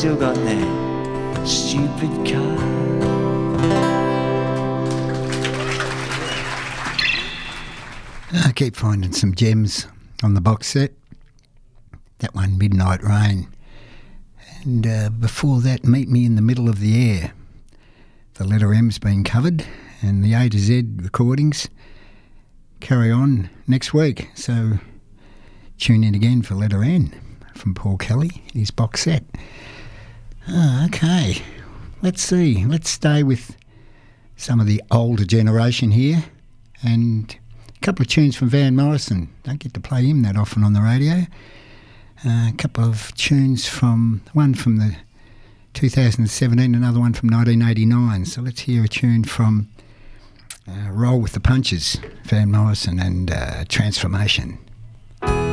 still got that stupid car. I keep finding some gems on the box set. That one, Midnight Rain. And before that, Meet Me in the Middle of the Air. The letter M's been covered, and the A to Z recordings carry on next week. So tune in again for letter N from Paul Kelly, his box set. Okay, let's see. Let's stay with some of the older generation here, and a couple of tunes from Van Morrison. Don't get to play him that often on the radio. A couple of tunes from one from the 2017, another one from 1989. So let's hear a tune from Roll with the Punches, Van Morrison, and Transformation.